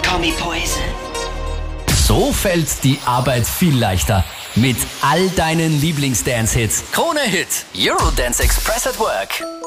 Call me Poison. So fällt die Arbeit viel leichter. Mit all deinen Lieblings-Dance-Hits. Krone Hit. Eurodance Express at Work.